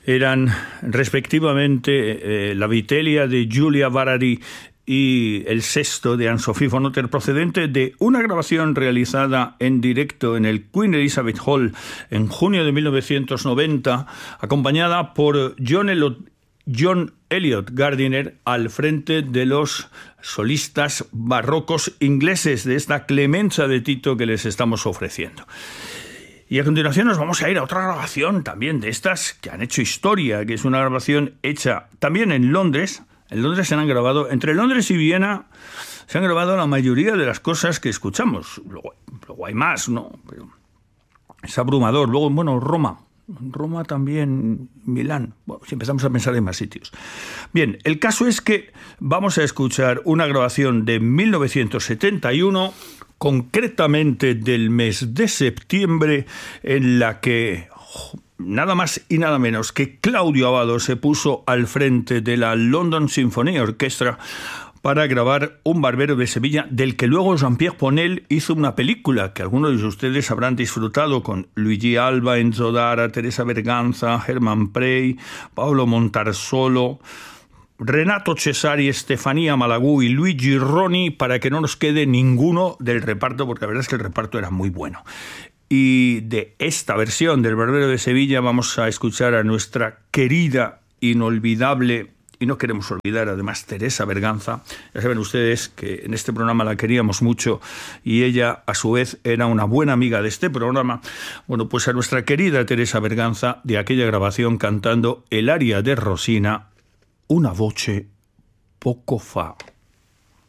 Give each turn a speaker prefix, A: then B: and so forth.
A: Eran respectivamente La Vitellia de Giulia Varari y El Sesto de Anne-Sophie von Otter, procedente de una grabación realizada en directo en el Queen Elizabeth Hall en junio de 1990, acompañada por John Elliot Gardiner al frente de los solistas barrocos ingleses de esta Clemenza de Tito que les estamos ofreciendo. Y a continuación nos vamos a ir a otra grabación también de estas que han hecho historia, que es una grabación hecha también en Londres. En Londres se han grabado, entre Londres y Viena, se han grabado la mayoría de las cosas que escuchamos. Luego hay más, ¿no? Pero es abrumador. Luego, bueno, Roma también, Milán. Bueno, si empezamos a pensar en más sitios. Bien, el caso es que vamos a escuchar una grabación de 1971, concretamente del mes de septiembre, en la que nada más y nada menos que Claudio Abbado se puso al frente de la London Symphony Orchestra para grabar Un barbero de Sevilla, del que luego Jean-Pierre Ponel hizo una película que algunos de ustedes habrán disfrutado, con Luigi Alba, Enzo Dara, Teresa Berganza, Herman Prey, Paolo Montarsolo, Renato Cesari, Estefanía Malagú y Luigi Roni, para que no nos quede ninguno del reparto, porque la verdad es que el reparto era muy bueno. Y de esta versión del Barbero de Sevilla vamos a escuchar a nuestra querida, inolvidable, y no queremos olvidar además, Teresa Berganza. Ya saben ustedes que en este programa la queríamos mucho y ella a su vez era una buena amiga de este programa. Bueno, pues a nuestra querida Teresa Berganza, de aquella grabación, cantando el aria de Rosina, Una voce poco fa.